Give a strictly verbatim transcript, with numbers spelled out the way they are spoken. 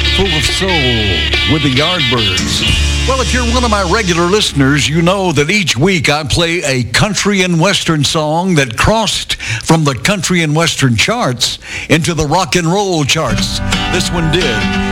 Full of Soul with the Yardbirds. Well, if you're one of my regular listeners, you know that each week I play a country and western song that crossed from the country and western charts into the rock and roll charts. This one did.